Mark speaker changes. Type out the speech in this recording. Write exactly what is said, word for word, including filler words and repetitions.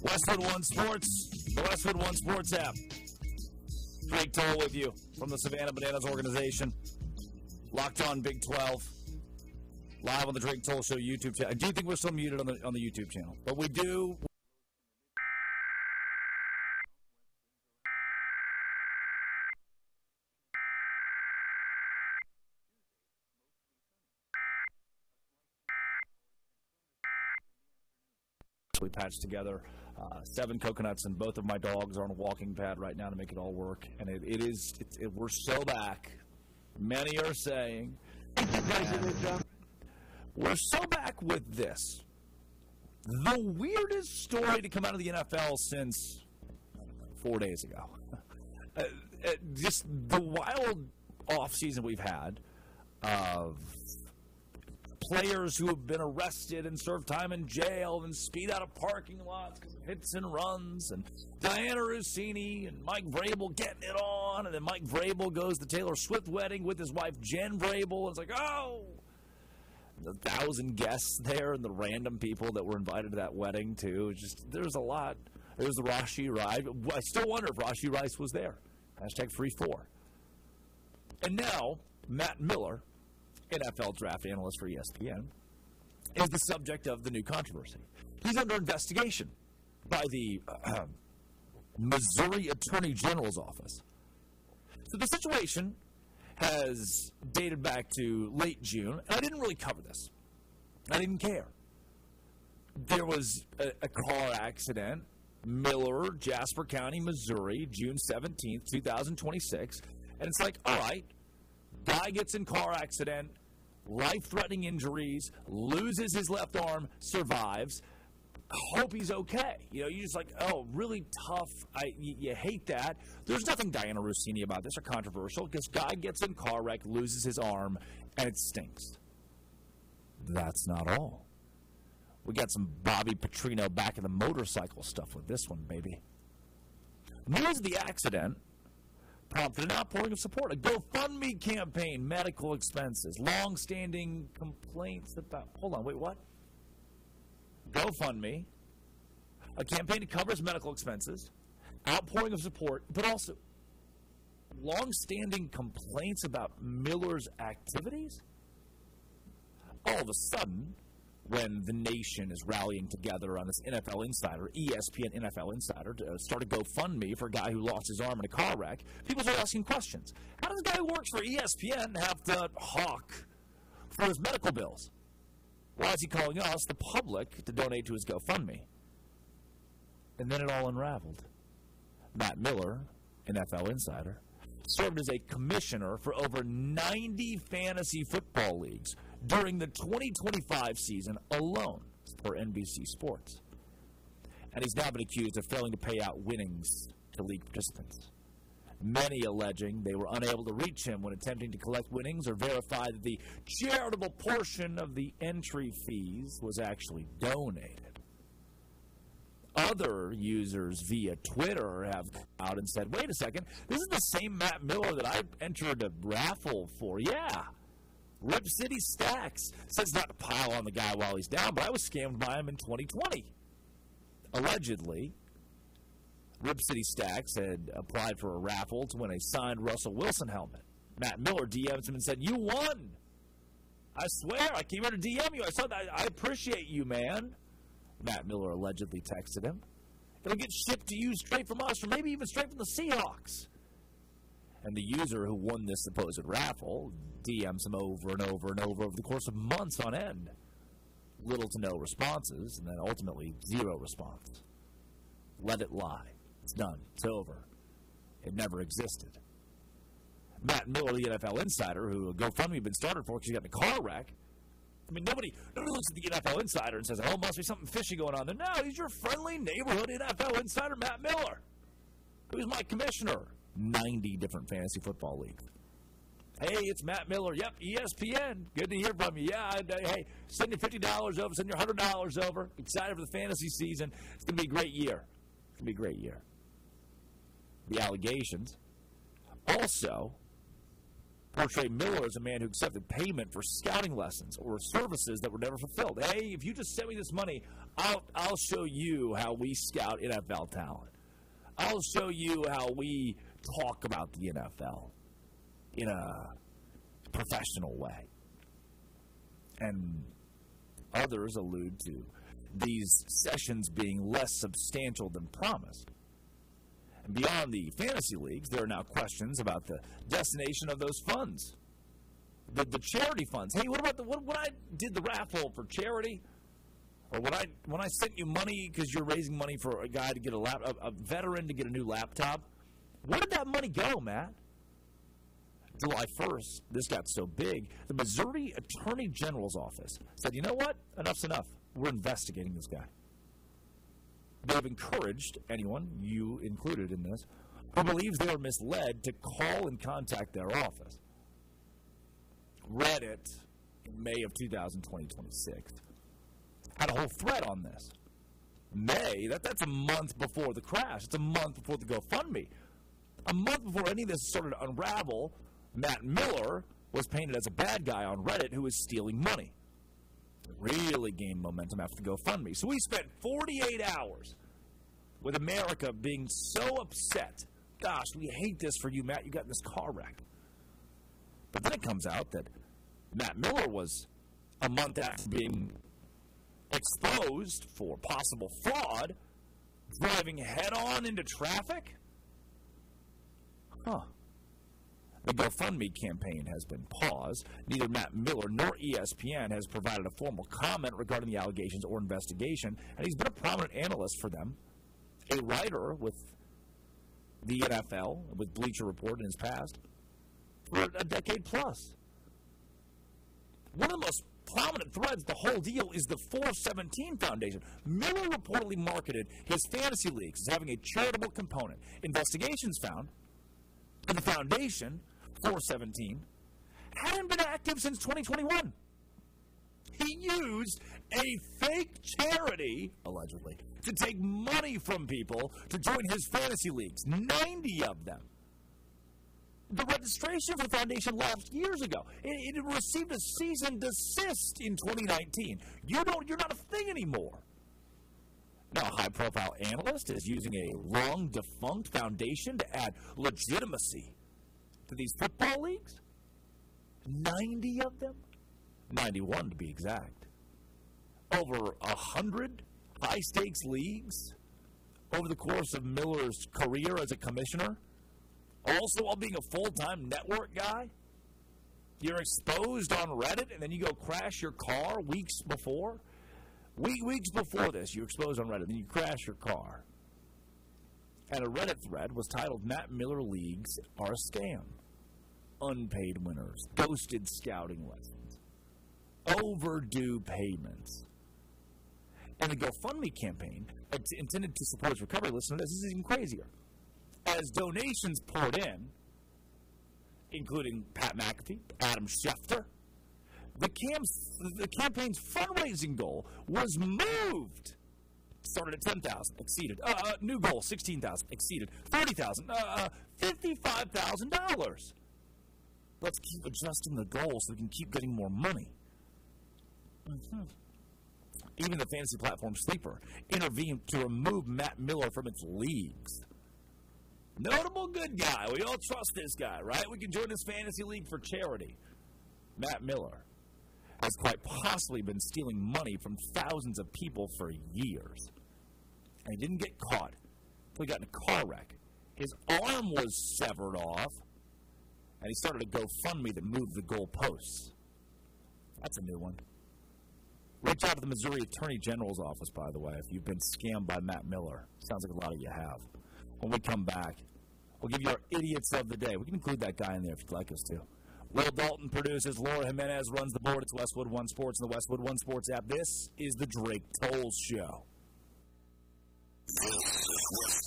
Speaker 1: Westwood One Sports, the Westwood One Sports app. Drake Toll with you from the Savannah Bananas organization. Locked on Big twelve. Live on the Drake Toll Show YouTube channel. I do think we're still muted on the on the YouTube channel, but we do. We patched together uh, seven coconuts, and both of my dogs are on a walking pad right now to make it all work. And it, it is, it, it, we're so back. Many are saying, we're so back with this. The weirdest story to come out of the N F L since four days ago. uh, uh, just the wild offseason we've had of players who have been arrested and served time in jail and speed out of parking lots because of hits and runs, and Diana Rossini and Mike Vrabel getting it on, and then Mike Vrabel goes to Taylor Swift wedding with his wife Jen Vrabel, and it's like, oh, the thousand guests there and the random people that were invited to that wedding too. It's just, there's a lot. There's the Rashee Rice. I still wonder if Rashee Rice was there. Hashtag free four. And now Matt Miller, N F L draft analyst for E S P N, is the subject of the new controversy. He's under investigation by the uh, Missouri Attorney General's office. So the situation has dated back to late June, and I didn't really cover this. I didn't care. There was a, a car accident, Miller, Jasper County, Missouri, June seventeenth, twenty twenty-six, and it's like, all right, guy gets in car accident, life-threatening injuries, loses his left arm, survives. Hope he's okay. You know, you're just like, oh, really tough. I, you, you hate that. There's nothing Diana Rossini about this or controversial. This guy gets in car wreck, loses his arm, and it stinks. That's not all. We got some Bobby Petrino back in the motorcycle stuff with this one, baby. News of the accident prompted an outpouring of support, a GoFundMe campaign, medical expenses, long-standing complaints about, hold on, wait, what? GoFundMe, a campaign that covers medical expenses, outpouring of support, but also long-standing complaints about Miller's activities? All of a sudden, when the nation is rallying together on this N F L Insider, E S P N N F L Insider, to start a GoFundMe for a guy who lost his arm in a car wreck, people start asking questions. How does a guy who works for E S P N have to hawk for his medical bills? Why is he calling us, the public, to donate to his GoFundMe? And then it all unraveled. Matt Miller, N F L Insider, served as a commissioner for over ninety fantasy football leagues during the twenty twenty-five season alone, per N B C Sports. And he's now been accused of failing to pay out winnings to league participants. Many alleging they were unable to reach him when attempting to collect winnings or verify that the charitable portion of the entry fees was actually donated. Other users via Twitter have come out and said, wait a second, this is the same Matt Miller that I entered a raffle for. Yeah. Rip City Stacks says not to pile on the guy while he's down, but I was scammed by him in twenty twenty. Allegedly, Rip City Stacks had applied for a raffle to win a signed Russell Wilson helmet. Matt Miller D M'd him and said, you won. I swear, I came here to D M you. I said, I, I appreciate you, man. Matt Miller allegedly texted him. It'll get shipped to you straight from us, or maybe even straight from the Seahawks. And the user who won this supposed raffle D Ms him over and over and over over the course of months on end. Little to no responses, and then ultimately zero response. Let it lie. It's done. It's over. It never existed. Matt Miller, the N F L Insider, who GoFundMe had been started for because he got in a car wreck. I mean, nobody, nobody looks at the N F L Insider and says, oh, must be something fishy going on there. No, he's your friendly neighborhood N F L Insider, Matt Miller, who's my commissioner. ninety different fantasy football leagues. Hey, it's Matt Miller. Yep, E S P N. Good to hear from you. Yeah, I, hey, send your fifty dollars over, send your one hundred dollars over. Excited for the fantasy season. It's going to be a great year. It's going to be a great year. The allegations. Also, portray Miller as a man who accepted payment for scouting lessons or services that were never fulfilled. Hey, if you just send me this money, I'll, I'll show you how we scout N F L talent. I'll show you how we talk about the N F L in a professional way. And others allude to these sessions being less substantial than promised. And beyond the fantasy leagues, there are now questions about the destination of those funds. The, the charity funds. Hey, what about the what, when I did the raffle for charity? Or when I when I sent you money because you're raising money for a guy to get a, lap, a, a veteran to get a new laptop? Where did that money go, Matt? July first, this got so big, the Missouri Attorney General's office said, you know what? Enough's enough. We're investigating this guy. They've encouraged anyone, you included in this, who believes they were misled to call and contact their office. Reddit, in May of two thousand twenty, twenty-six, had a whole thread on this. May, that, that's a month before the crash. It's a month before the GoFundMe. A month before any of this started to unravel, Matt Miller was painted as a bad guy on Reddit who was stealing money. It really gained momentum after the GoFundMe. So we spent forty-eight hours with America being so upset. Gosh, we hate this for you, Matt. You got in this car wreck. But then it comes out that Matt Miller was a month after being exposed for possible fraud, driving head-on into traffic? Huh. The GoFundMe campaign has been paused. Neither Matt Miller nor E S P N has provided a formal comment regarding the allegations or investigation, and he's been a prominent analyst for them, a writer with the N F L, with Bleacher Report in his past, for a decade plus. One of the most prominent threads, the whole deal, is the four seventeen Foundation. Miller reportedly marketed his fantasy leagues as having a charitable component. Investigations found that the foundation, four seventeen, hadn't been active since twenty twenty-one. He used a fake charity, allegedly, to take money from people to join his fantasy leagues, ninety of them. The registration for the foundation lapsed years ago. It, it received a cease and desist in twenty nineteen. You don't, you're not a thing anymore. Now, a high-profile analyst is using a long-defunct foundation to add legitimacy to these football leagues. ninety of them? ninety-one to be exact. Over one hundred high-stakes leagues over the course of Miller's career as a commissioner. Also, while being a full-time network guy, you're exposed on Reddit, and then you go crash your car weeks before. Week, weeks before this, you exposed on Reddit, then you crash your car. And a Reddit thread was titled, Matt Miller Leagues Are a Scam. Unpaid winners, ghosted scouting lessons, overdue payments. And the GoFundMe campaign, intended to support his recovery, listen to this, this is even crazier. As donations poured in, including Pat McAfee, Adam Schefter, the, camps, the campaign's fundraising goal was moved. Started at ten thousand dollars, exceeded. Uh, uh, new goal, sixteen thousand dollars, exceeded. thirty thousand dollars, uh, uh, fifty-five thousand dollars. Let's keep adjusting the goal so we can keep getting more money. Mm-hmm. Even the fantasy platform Sleeper intervened to remove Matt Miller from its leagues. Notable good guy. We all trust this guy, right? We can join this fantasy league for charity. Matt Miller has quite possibly been stealing money from thousands of people for years. And he didn't get caught until he got in a car wreck. His arm was severed off, and he started a GoFundMe that moved the goalposts. That's a new one. Reach out to the Missouri Attorney General's office, by the way, if you've been scammed by Matt Miller. Sounds like a lot of you have. When we come back, we'll give you our idiots of the day. We can include that guy in there if you'd like us to. Will Dalton produces. Laura Jimenez runs the board. It's Westwood One Sports and the Westwood One Sports app. This is the Drake Tolles Show.